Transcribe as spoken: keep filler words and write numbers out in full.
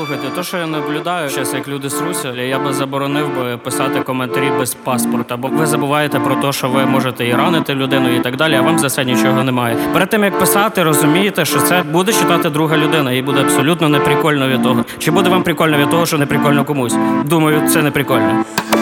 Слухайте, то, що я наблюдаю зараз, як люди сруться, я би заборонив би писати коментарі без паспорта, бо ви забуваєте про те, що ви можете і ранити людину і так далі, а вам за це нічого немає. Перед тим, як писати, розумієте, що це буде читати друга людина, їй буде абсолютно неприкольно від того. Чи буде вам прикольно від того, що неприкольно комусь? Думаю, це не прикольно.